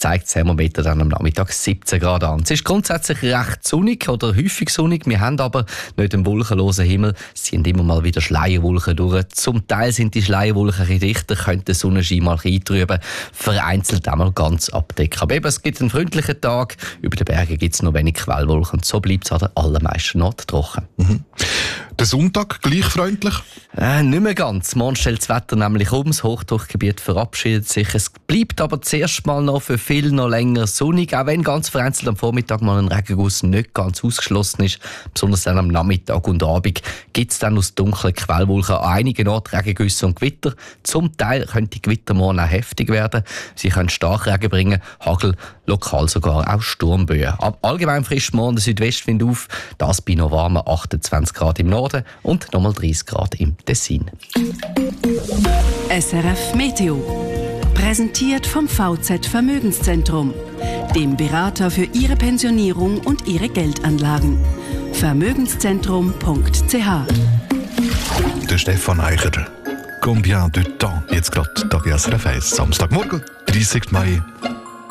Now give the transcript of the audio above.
zeigt das Thermometer dann am Nachmittag 17 Grad an. Es ist grundsätzlich recht sonnig oder häufig sonnig. Wir haben aber nicht einen wolkenlosen Himmel. Es sind immer mal wieder Schleierwolken durch. Zum Teil sind die Schleierwolken ein bisschen dichter, könnte der Sonnenschein mal eintrüben, vereinzelt einmal ganz abdecken. Aber eben, es gibt einen freundlichen Tag. Über den Bergen gibt es noch wenig Quellwolken. Und so bleibt es an den allermeisten Orten trocken. Der Sonntag gleich freundlich? Nicht mehr ganz. Morgen stellt das Wetter nämlich um. Das Hochdruckgebiet verabschiedet sich. Es bleibt aber zuerst mal noch für viele noch länger sonnig, auch wenn ganz vereinzelt am Vormittag mal ein Regenguss nicht ganz ausgeschlossen ist. Besonders dann am Nachmittag und Abend gibt es dann aus dunklen Quellwolken an einigen Orten Regengüsse und Gewitter. Zum Teil können die Gewitter morgen auch heftig werden. Sie können Starkregen bringen, Hagel, lokal sogar auch Sturmböen. Allgemein frischt morgen der Südwestwind auf. Das bei noch warmen 28 Grad im Norden und nochmal 30 Grad im Tessin. SRF Meteo. Präsentiert vom VZ Vermögenszentrum, dem Berater für Ihre Pensionierung und Ihre Geldanlagen. Vermögenszentrum.ch. Der Stefan Eicher. Combien de temps? Jetzt gerade Tag SRF 1, Samstagmorgen, 30. Mai.